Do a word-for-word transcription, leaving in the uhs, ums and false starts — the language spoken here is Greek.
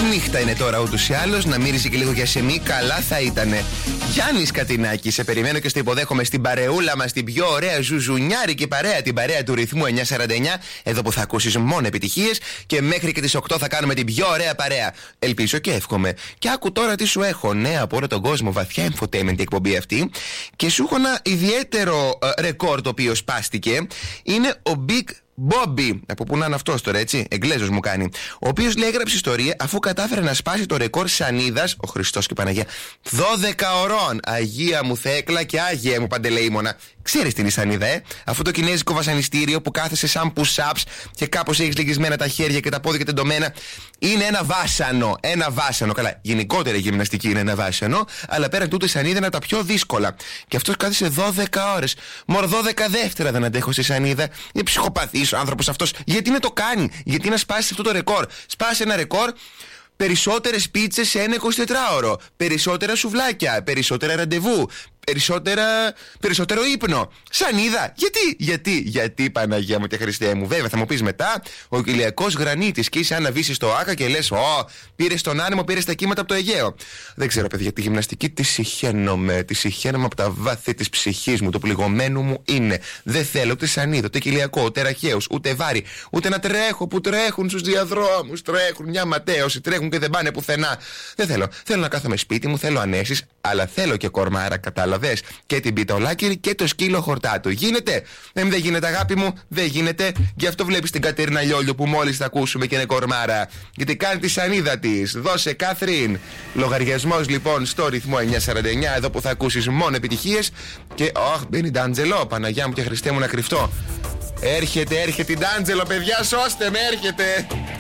Νύχτα είναι τώρα ούτως ή άλλως. Να μύριζε και λίγο για σεμί, καλά θα ήτανε. Γιάννης Κατινάκη, σε περιμένω και στο υποδέχομαι στην παρεούλα μας, την πιο ωραία ζουζουνιάρικη παρέα, την παρέα του ρυθμού εννιακόσια σαράντα εννιά. Εδώ που θα ακούσεις μόνο επιτυχίες και μέχρι και τις οκτώ θα κάνουμε την πιο ωραία παρέα. Ελπίζω και εύχομαι. Και άκου τώρα τι σου έχω. Νέα από όλο τον κόσμο, βαθιά infotainment η εκπομπή αυτή. Και σου έχω ένα ιδιαίτερο ε, ρεκόρ το οποίο σπάστηκε. Είναι ο Big Bobby, από πού να είναι αυτός τώρα, έτσι, Εγγλέζος μου κάνει. Ο οποίος λέει έγραψε ιστορία αφού κατάφερε να σπάσει το ρεκόρ σανίδας, ο Χριστός και Παναγία, δώδεκα ωρών. Αγία μου Θέκλα και Άγιε μου Παντελεήμονα. Ξέρεις τι είναι η σανίδα, ε? Αυτό το κινέζικο βασανιστήριο που κάθεσαι σαν push-ups και κάπως έχεις λυγισμένα τα χέρια και τα πόδια και τεντωμένα. Είναι ένα βάσανο. Ένα βάσανο. Καλά, γενικότερα η γυμναστική είναι ένα βάσανο, αλλά πέραν τούτου η σανίδα είναι από τα πιο δύσκολα. Και αυτός κάθισε δώδεκα ώρες. Μωρ, δώδεκα δεύτερα δεν αντέχω στη σανίδα. Είναι ψυχοπαθής ο άνθρωπος αυτός. Γιατί να το κάνει, γιατί να σπάσει αυτό το ρεκόρ. Σπάσει ένα ρεκόρ. Περισσότερες πίτσες σε ένα εικοσιτετράωρο. Περισσότερα σουβλάκια. Περισσότερα ραντεβού. Περισσότερα, περισσότερο ύπνο. Σανίδα. Γιατί, γιατί, γιατί Παναγία μου και Χριστέ μου. Βέβαια θα μου πεις μετά, ο Κυλιακός Γρανίτης και είσαι αν να βήσεις το άκα και λες, Ω, πήρες τον άνεμο, πήρες τα κύματα από το Αιγαίο. Δεν ξέρω, παιδιά, τη γυμναστική τη συχαίνομαι. Τη συχαίνομαι από τα βάθη της ψυχής μου. Το πληγωμένο μου είναι. Δεν θέλω ούτε σανίδα, ούτε Κυλιακό, ούτε ραχαίους, ούτε βάρη, ούτε να τρέχω που τρέχουν στους διαδρόμους. Τρέχουν μια ματέωση, τρέχουν και δεν πάνε πουθενά. Δεν θέλω. Θέλω να κάθομαι σπίτι μου, θέλω ανέσεις, αλλά θέλω και κορμάρα, κατάλαβα. Και την πίτα ολάκυρη και το σκύλο χορτάτο. Γίνεται? Δεν, δεν γίνεται, αγάπη μου, δεν γίνεται. Γι' αυτό βλέπεις την Κατερίνα Λιόλιο που μόλις θα ακούσουμε και είναι κορμάρα. Γιατί κάνει τη σανίδα της. Δώσε, Κάθριν. Λογαριασμός λοιπόν στο ρυθμό εννιακόσια σαράντα εννιά, εδώ που θα ακούσεις μόνο επιτυχίες. Και, ωχ, μπαίνει Ντάντζελο. Παναγιά μου και Χριστέ μου να κρυφτώ. Έρχεται, έρχεται η Ντάντζελο, παιδιά, σώστε με, έρχεται.